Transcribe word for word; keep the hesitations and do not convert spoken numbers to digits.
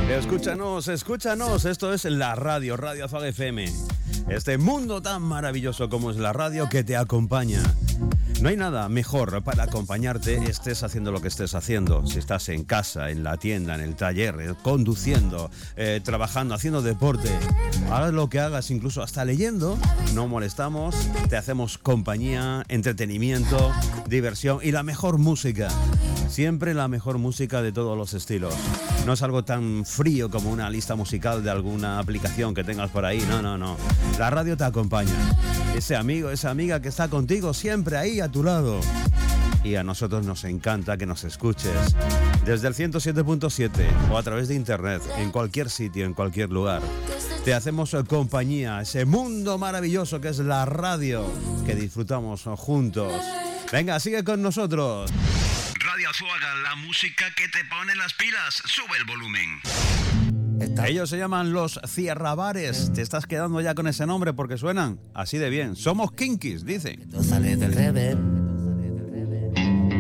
Escúchanos, escúchanos, esto es la radio, Radio Azuaga F M. Este mundo tan maravilloso como es la radio que te acompaña. No hay nada mejor para acompañarte, estés haciendo lo que estés haciendo. Si estás en casa, en la tienda, en el taller, conduciendo, eh, trabajando, haciendo deporte, hagas lo que hagas, incluso hasta leyendo, no molestamos, te hacemos compañía, entretenimiento, diversión y la mejor música. Siempre la mejor música de todos los estilos. No es algo tan frío como una lista musical de alguna aplicación que tengas por ahí. No, no, no. La radio te acompaña. Ese amigo, esa amiga que está contigo siempre ahí a tu lado. Y a nosotros nos encanta que nos escuches desde el ciento siete punto siete o a través de internet, en cualquier sitio, en cualquier lugar. Te hacemos compañía, ese mundo maravilloso que es la radio, que disfrutamos juntos. Venga, sigue con nosotros. Radio Azuaga, la música que te pone las pilas. Sube el volumen. Ellos se llaman los Cierrabares. Te estás quedando ya con ese nombre porque suenan así de bien. Somos Kinkis, dicen. Todo sale del revés.